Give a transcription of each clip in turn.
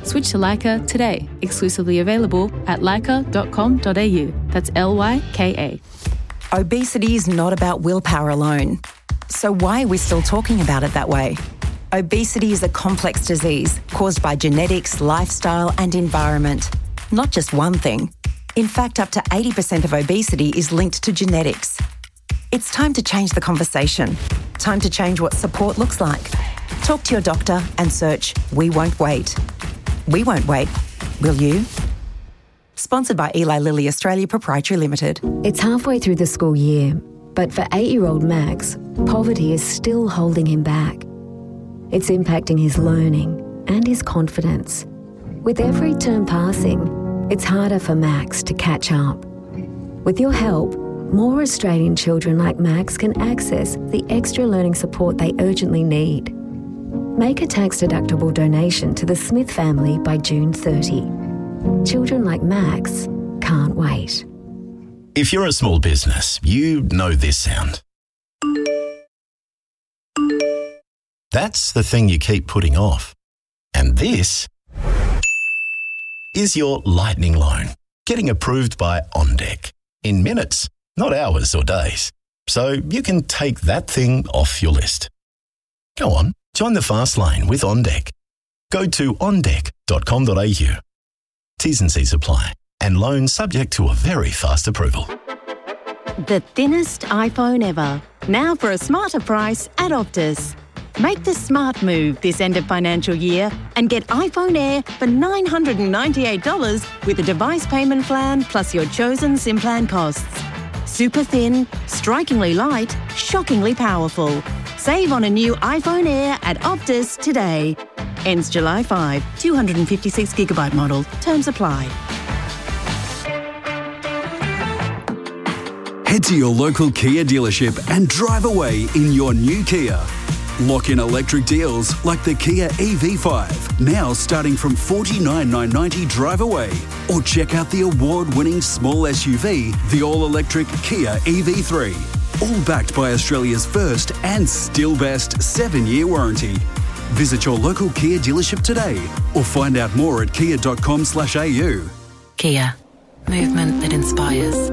Switch to Leica today. Exclusively available at leica.com.au. That's LYKA. Obesity is not about willpower alone. So why are we still talking about it that way? Obesity is a complex disease caused by genetics, lifestyle and environment. Not just one thing. In fact, up to 80% of obesity is linked to genetics. It's time to change the conversation. Time to change what support looks like. Talk to your doctor and search We Won't Wait. We won't wait. Will you? Sponsored by Eli Lilly Australia Proprietary Limited. It's halfway through the school year, but for 8-year-old Max, poverty is still holding him back. It's impacting his learning and his confidence. With every term passing, it's harder for Max to catch up. With your help, more Australian children like Max can access the extra learning support they urgently need. Make a tax-deductible donation to the Smith family by June 30. Children like Max can't wait. If you're a small business, you know this sound. That's the thing you keep putting off. And this is your lightning loan, getting approved by OnDeck in minutes, not hours or days. So you can take that thing off your list. Go on, join the fast lane with OnDeck. Go to ondeck.com.au. T's and C's apply, and loan subject to a very fast approval. The thinnest iPhone ever. Now for a smarter price at Optus. Make the smart move this end of financial year and get iPhone Air for $998 with a device payment plan plus your chosen SIM plan costs. Super thin, strikingly light, shockingly powerful. Save on a new iPhone Air at Optus today. Ends July 5, 256GB model. Terms apply. Head to your local Kia dealership and drive away in your new Kia. Lock in electric deals like the Kia EV5, now starting from $49,990 drive away. Or check out the award-winning small SUV, the all-electric Kia EV3. All backed by Australia's first and still best 7-year warranty. Visit your local Kia dealership today or find out more at kia.com/au. Kia. Movement that inspires.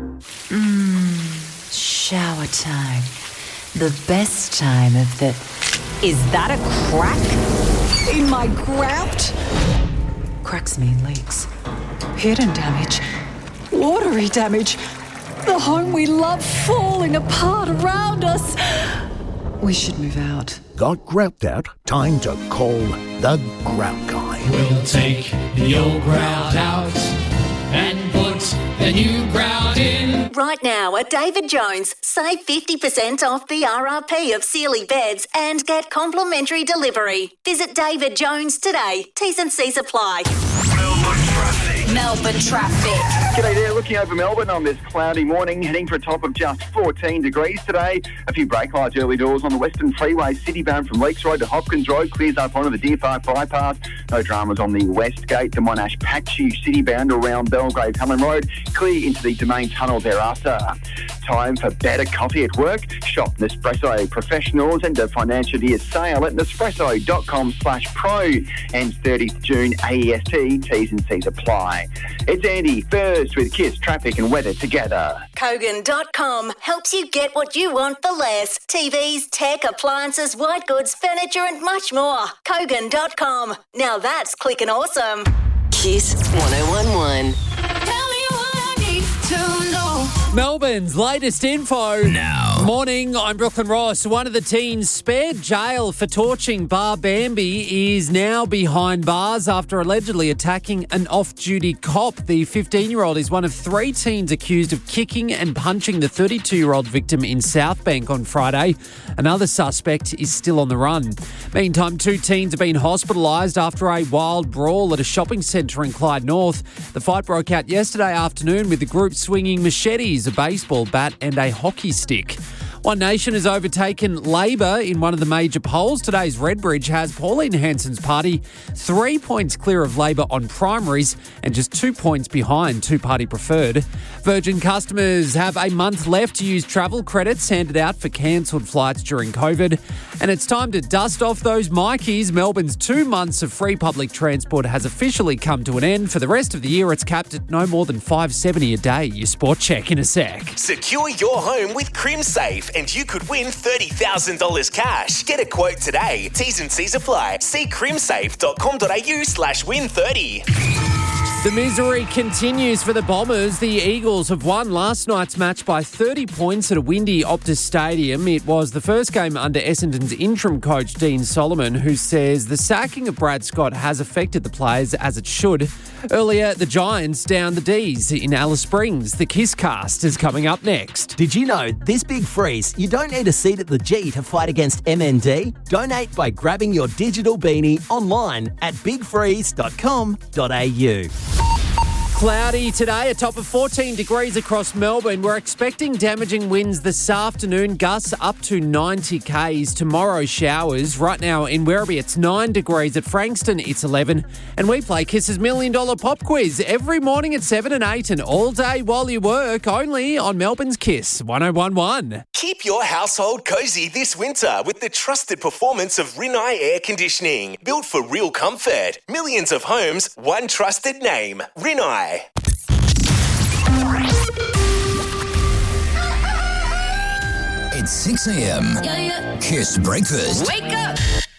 Shower time. The best time of the... Is that a crack in my grout? Cracks mean leaks. Hidden damage. Watery damage. The home we love falling apart around us. We should move out. Got grout out? Time to call the Grout Guy. We'll take the old grout out and put the new grout in. Right now at David Jones, save 50% off the RRP of Sealy beds and get complimentary delivery. Visit David Jones today. T's and C's apply. Melbourne traffic. G'day there, looking over Melbourne on this cloudy morning, heading for a top of just 14 degrees today. A few brake lights early doors on the Western Freeway, city-bound from Leaks Road to Hopkins Road, clears up onto the Deer Park bypass. No dramas on the West Gate, the Monash Patchy, city-bound around Belgrave Helen Road, clear into the Domain Tunnel thereafter. Time for better coffee at work? Shop Nespresso Professionals and a financial year sale at nespresso.com/pro. Ends 30th June, AEST, T's and C's apply. It's Andy, first with Kiss, traffic and weather together. Kogan.com helps you get what you want for less. TVs, tech, appliances, white goods, furniture and much more. Kogan.com. Now that's clicking awesome. Kiss 1011. Melbourne's latest info. Now. Morning, I'm Brooklyn Ross. One of the teens spared jail for torching Bar Bambi is now behind bars after allegedly attacking an off-duty cop. The 15-year-old is one of 3 teens accused of kicking and punching the 32-year-old victim in Southbank on Friday. Another suspect is still on the run. Meantime, 2 teens have been hospitalised after a wild brawl at a shopping centre in Clyde North. The fight broke out yesterday afternoon with the group swinging machetes, a baseball bat and a hockey stick. One Nation has overtaken Labor in one of the major polls. Today's Redbridge has Pauline Hanson's party 3 points clear of Labor on primaries and just 2 points behind two-party preferred. Virgin customers have a month left to use travel credits handed out for cancelled flights during COVID. And it's time to dust off those Mikeys. Melbourne's 2 months of free public transport has officially come to an end. For the rest of the year, it's capped at no more than $5.70 a day. Your sport check in a sec. Secure your home with CrimSafe and you could win $30,000 cash. Get a quote today. T's and C's apply. See crimsafe.com.au/win30. The misery continues for the Bombers. The Eagles have won last night's match by 30 points at a windy Optus Stadium. It was the first game under Essendon's interim coach, Dean Solomon, who says the sacking of Brad Scott has affected the players as it should. Earlier, the Giants down the D's in Alice Springs. The Kiss Cast is coming up next. Did you know this big freeze, you don't need a seat at the G to fight against MND? Donate by grabbing your digital beanie online at bigfreeze.com.au. Cloudy today, a top of 14 degrees across Melbourne. We're expecting damaging winds this afternoon, gusts up to 90 k's. Tomorrow, showers. Right now in Werribee, it's 9 degrees. At Frankston, it's 11. And we play Kiss's $1 Million Pop Quiz every morning at 7 and 8 and all day while you work, only on Melbourne's Kiss 101.1. Keep your household cozy this winter with the trusted performance of Rinnai Air Conditioning. Built for real comfort. Millions of homes, one trusted name. Rinnai. It's 6 a.m. Kiss Breakfast. Wake up!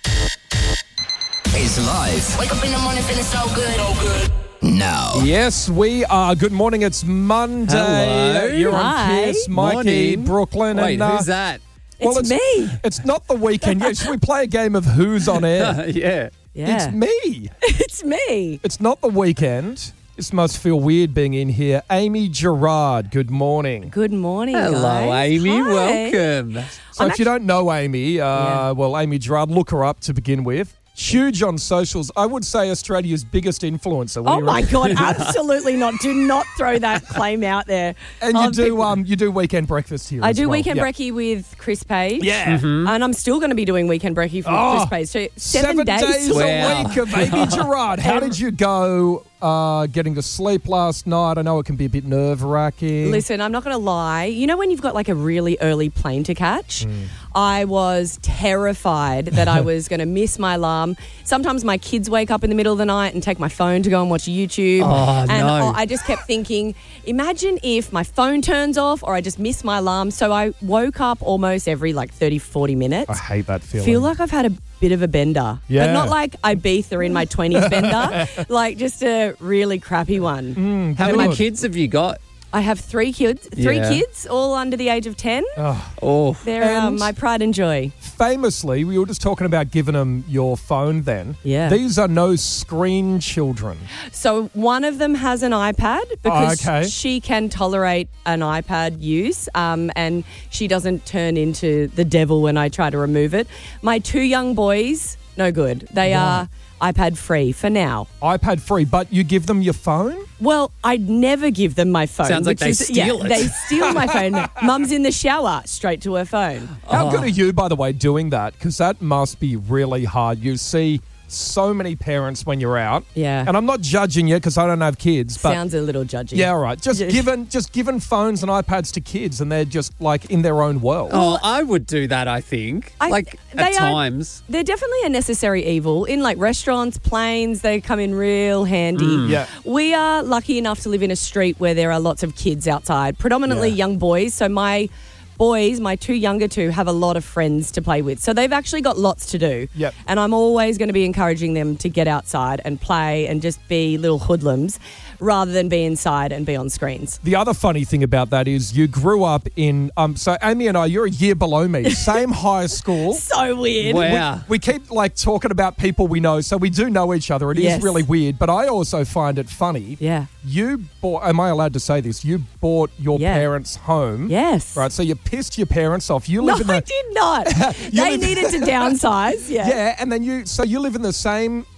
It's live. Wake up in the morning feeling so good. So good. Now. Yes, we are. Good morning. It's Monday. Hello. You're on Kiss. Mikey, Morning. Brooklyn. Wait, and, who's that? Well, It's me. It's not the weekend yet. Should we play a game of Who's on Air? Yeah. It's me. It's me. It's not the weekend. This must feel weird being in here. Amy Gerard, good morning. Good morning, Hello, guys. Amy. Hi. Welcome. So if you don't know Amy, well, Amy Gerard, look her up to begin with. Huge on socials. I would say Australia's biggest influencer. What Oh do you my reckon? God, absolutely not. Do not throw that claim out there. And you do weekend breakfast here I as do well. weekend Yeah. brekkie with Chris Page. Yeah. Mhm. And I'm still going to be doing weekend brekkie for Chris Page. So 7 days. a week of Amy Gerard. How did you go getting to sleep last night? I know it can be a bit nerve-wracking. Listen, I'm not going to lie. You know when you've got like a really early plane to catch? I was terrified that I was going to miss my alarm. Sometimes my kids wake up in the middle of the night and take my phone to go and watch YouTube. Oh, and no. I just kept thinking, imagine if my phone turns off or I just miss my alarm. So I woke up almost every like 30, 40 minutes. I hate that feeling. Feel like I've had a bit of a bender. Yeah. But not like Ibiza in my 20s bender. Like just a really crappy one. How many kids have you got? I have 3 kids. Three Yeah. kids, all under the age of 10. Oh. They're And- my pride and joy. Famously, we were just talking about giving them your phone then. Yeah. These are no screen children. So one of them has an iPad because okay. she can tolerate an iPad use and she doesn't turn into the devil when I try to remove it. My 2 young boys, no good. They are iPad free for now. iPad free, but you give them your phone? Well, I'd never give them my phone. Sounds like which they is- steal it. They steal my phone. Mum's in the shower, straight to her phone. How good are you, by the way, doing that? Because that must be really hard. You see so many parents when you're out. Yeah. And I'm not judging you because I don't have kids. But Sounds a little judgy. yeah, all right. Just given phones and iPads to kids and they're just like in their own world. Oh, I would do that, I think. At times. They're definitely a necessary evil. In like restaurants, planes, they come in real handy. Yeah. We are lucky enough to live in a street where there are lots of kids outside, predominantly young boys. So my boys, my 2 younger 2, have a lot of friends to play with. So they've actually got lots to do. Yep. And I'm always going to be encouraging them to get outside and play and just be little hoodlums rather than be inside and be on screens. The other funny thing about that is you grew up in, so Amy and I, you're a year below me, same high school. So weird. Wow. We keep like talking about people we know, so we do know each other. It is Yes. really weird, but I also find it funny. Yeah. You bought, am I allowed to say this? You bought your parents' home. Yes. Right, so you pissed your parents off. You No, live in the, I did not. They needed to downsize. Yeah. Yeah, and then you live in the same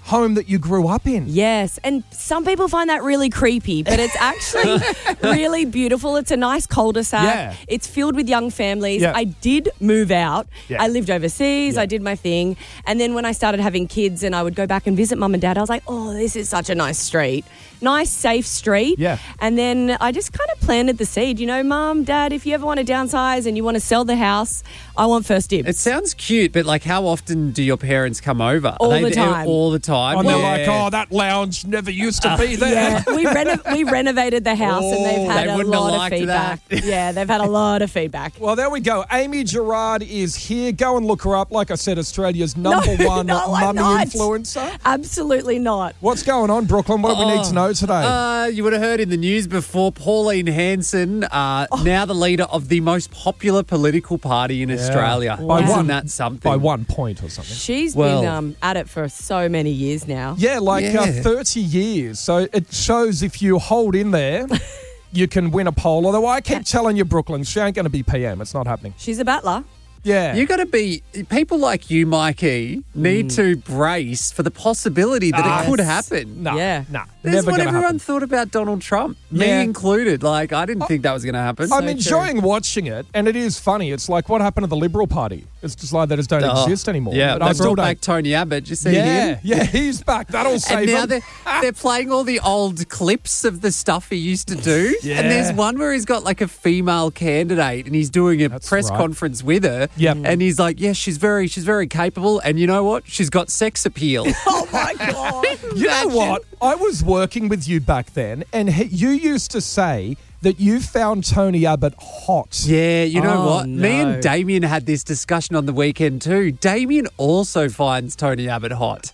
home that you grew up in. Yes, and some people find that really creepy, but it's actually really beautiful. It's a nice cul-de-sac. Yeah. It's filled with young families. Yeah. I did move out. Yeah. I lived overseas. Yeah. I did my thing. And then when I started having kids and I would go back and visit mum and dad, I was like, oh, this is such a nice street. Nice, safe street. Yeah. And then I just kind of planted the seed. You know, Mum, Dad, if you ever want to downsize and you want to sell the house, I want first dibs. It sounds cute, but like how often do your parents come over? All Are they the there time. all the time? And they're Yeah. like, oh, that lounge never used to be there. Yeah, we renovated the house and they've had They a wouldn't have lot of liked feedback. that. Yeah, they've had a lot of feedback. Well, there we go. Amy Gerard is here. Go and look her up. Like I said, Australia's number one no, I'm mummy not. influencer. Absolutely not. What's going on, Brooklyn? What do we need to know today? You would have heard in the news before, Pauline Hanson, now the leader of the most popular political party in Australia. Isn't that something? By 1 point or something. She's Well- been at it for so many years now. Yeah, like 30 years. So it shows if you hold in there, you can win a poll. Although I keep telling you, Brooklyn, she ain't going to be PM. It's not happening. She's a battler. Yeah. You got to be, people like you, Mikey, need to brace for the possibility that it could happen. No, Yeah. no. That's Never what going to everyone happen. thought about Donald Trump, me Yeah. included. Like, I didn't think that was going to happen. I'm enjoying watching it, and it is funny. It's like, what happened to the Liberal Party? It's just like they just don't exist anymore. Yeah, But they I still brought don't. back Tony Abbott. Did you see him? Yeah, he's back. That'll save And now him. they're playing all the old clips of the stuff he used to do. Yeah. And there's one where he's got like a female candidate and he's doing a press right. conference with her. Yep. And he's like, yeah, she's very capable. And you know what? She's got sex appeal. Oh, my God. You know what? I was working with you back then, and you used to say that you found Tony Abbott hot. Yeah, you know Oh, what? Me no. and Damien had this discussion on the weekend too. Damien also finds Tony Abbott hot.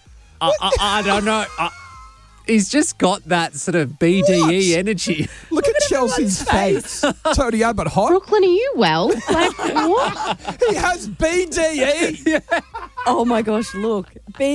I don't know. He's just got that sort of BDE energy. Look at Chelsea's face. Tony Abbott hot. Brooklyn, are you well? Like, what? He has BDE. Oh, my gosh, look.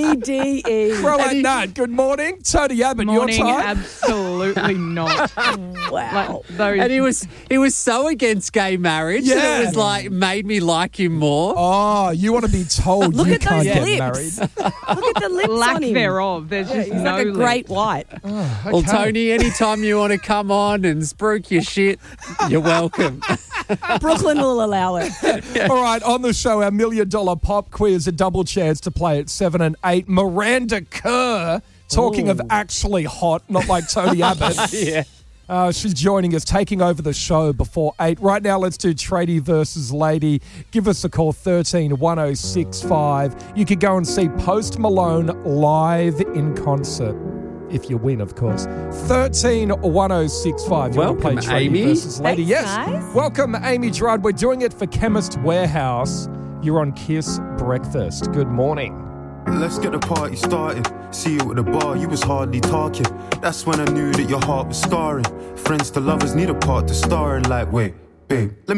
BDE. Rowan Nutt, good morning. Tony Abbott, Morning, your time? absolutely not. Wow. Those And he was so against gay marriage that Yeah. it was like made me like him more. Oh, you want to be told Look you at can't those get lips. married. Look at the lips lack on him. thereof. There's just He's no like a lips. great white. Well, Tony, anytime you want to come on and spruik your shit, you're welcome. Brooklyn will allow it. All right, on the show, our $1 million pop quiz, a double chance to play at 7 and 8. Miranda Kerr, talking of actually hot, not like Tony Abbott. Yeah. She's joining us, taking over the show before 8. Right now, let's do Tradie versus Lady. Give us a call, 13 1065. You could go and see Post Malone live in concert. If you win, of course. 13 1065. You want to play Welcome, Tradie Amy. versus Lady? Thanks, Yes. guys. Welcome, Amy Gerard. We're doing it for Chemist Warehouse. You're on Kiss Breakfast. Good morning. Let's get the party started. See you at the bar, you was hardly talking. That's when I knew that your heart was scarring. Friends to lovers need a part to star in. Like, wait, babe, let me